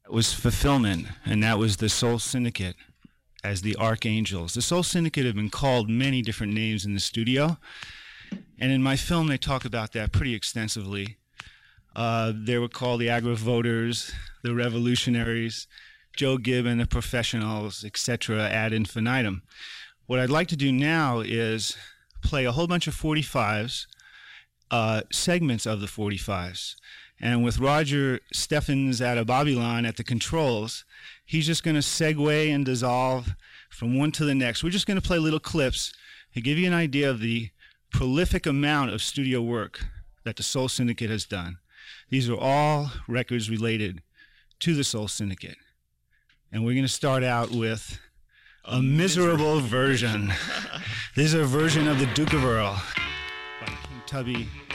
was Fulfillment, and that was the Soul Syndicate as the Archangels. The Soul Syndicate have been called many different names in the studio, and in my film they talk about that pretty extensively. They were called the Agri Voters, the Revolutionaries, Joe Gibbon, the Professionals, etc. ad infinitum. What I'd like to do now is play a whole bunch of 45s, segments of the 45s. And with Roger Steffens out of Babylon at the controls, he's just going to segue and dissolve from one to the next. We're just going to play little clips to give you an idea of the prolific amount of studio work that the Soul Syndicate has done. These are all records related to the Soul Syndicate. And we're going to start out with a miserable version. This is a version of the Duke of Earl by King Tubby